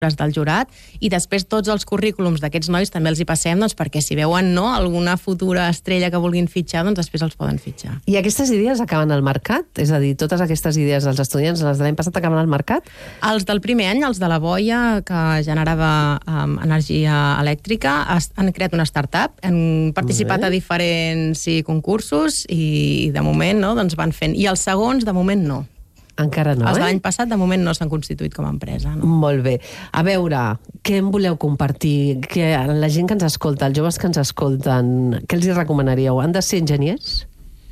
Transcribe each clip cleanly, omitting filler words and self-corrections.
del jurat, i després tots els currículums d'aquests nois també els hi passem, doncs, perquè si veuen alguna futura estrella que vulguin fitxar, doncs després els poden fitxar. I aquestes idees acaben al mercat? És a dir, totes aquestes idees dels estudiants, les de l'any passat, acaben al mercat? Els del primer any, els de la boia, que generava energia elèctrica, han creat una startup, han participat a diferents concursos i de moment doncs van fent. I els segons, de moment, no. Encara no, Els de l'any passat, de moment, no s'han constituït com a empresa. No? Molt bé. A veure, què em voleu compartir? Que la gent que ens escolta, els joves que ens escolten, què els hi recomanaríeu? Han de ser enginyers?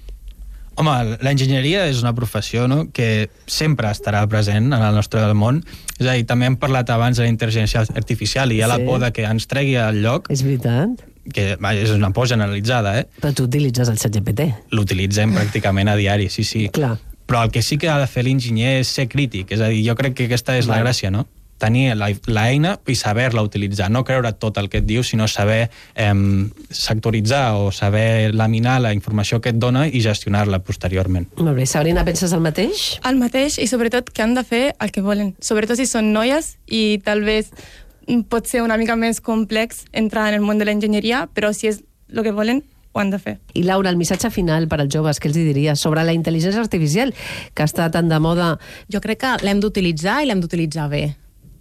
Home, l'enginyeria és una professió, no?, que sempre estarà present en el nostre món. És a dir, també hem parlat abans de la intel·ligència artificial i hi ha la por de que ens tregui al lloc. És veritat. Que és una por generalitzada, Però tu utilitzes el ChatGPT. L'utilitzem pràcticament a diari, sí. Clar. Però el que sí que ha de fer l'enginyer és ser crític. És a dir, jo crec que aquesta és la gràcia, no? Tenir l'eina i saber-la utilitzar. No creure tot el que et diu, sinó saber sectoritzar o saber laminar la informació que et dona i gestionar-la posteriorment. Molt bé. Sabrina, penses el mateix? El mateix, i sobretot que han de fer el que volen. Sobretot si són noies i tal vez pot ser una mica més complex entrar en el món de l'enginyeria, però si és el que volen, ho han de fer. I Laura, el missatge final per als joves, què els diries sobre la intel·ligència artificial, que està tan de moda? Jo crec que l'hem d'utilitzar i l'hem d'utilitzar bé.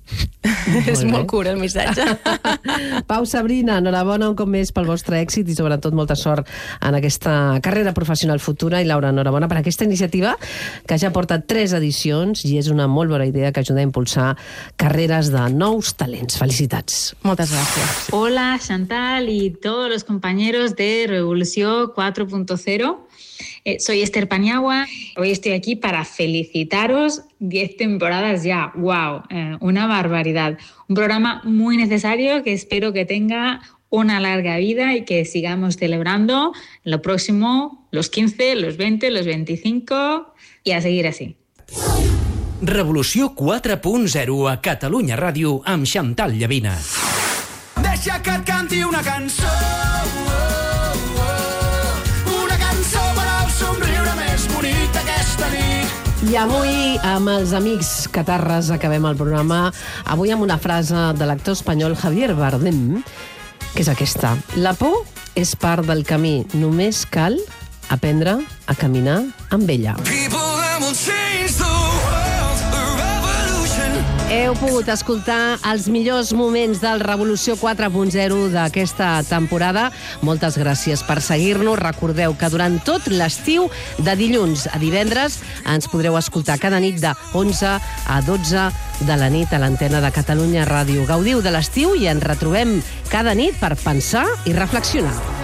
És molt curt el missatge. Pau, Sabrina, enhorabona un cop més pel vostre èxit i sobretot molta sort en aquesta carrera professional futura. I Laura, enhorabona per aquesta iniciativa que ja porta 3 edicions i és una molt bona idea que ajuda a impulsar carreres de nous talents. Felicitats. Moltes gràcies. Hola, Chantal y todos los compañeros de Revolución 4.0. Soy Esther Paniagua. Hoy estoy aquí para felicitaros. 10 temporadas ya. ¡Wow! Una barbaridad. Un programa muy necesario que espero que tenga una larga vida y que sigamos celebrando lo próximo, los 15, los 20, los 25 y a seguir así. Revolució 4.0 a Catalunya Ràdio amb Chantal Llavina. Deixa que et canti una cançó. I avui, amb els amics catarres, acabem el programa. Avui amb una frase de l'actor espanyol Javier Bardem, que és aquesta. La por és part del camí. Només cal aprendre a caminar amb ella. Heu pogut escoltar els millors moments del Revolució 4.0 d'aquesta temporada. Moltes gràcies per seguir-nos. Recordeu que durant tot l'estiu, de dilluns a divendres, ens podreu escoltar cada nit de 11 a 12 de la nit a l'antena de Catalunya Ràdio. Gaudiu de l'estiu i ens retrobem cada nit per pensar i reflexionar.